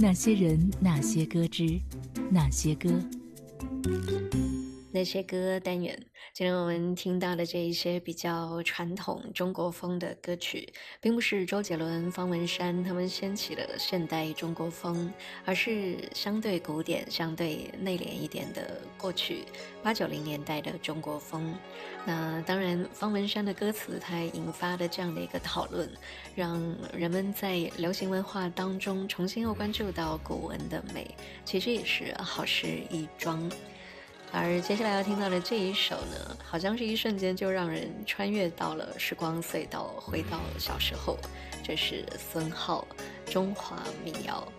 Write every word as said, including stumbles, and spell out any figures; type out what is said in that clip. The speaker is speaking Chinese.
那些人，那些歌之那些歌。 那些歌单元，今天我们听到的这一些比较传统中国风的歌曲，并不是周杰伦、方文山他们掀起了现代中国风，而是相对古典、相对内敛一点的过去八九零年代的中国风。那当然，方文山的歌词它引发的这样的一个讨论，让人们在流行文化当中重新又关注到古文的美，其实也是好事一桩。而接下来要听到的这一首呢，好像是一瞬间就让人穿越到了时光隧道，回到小时候。这是孙浩《中华民谣》。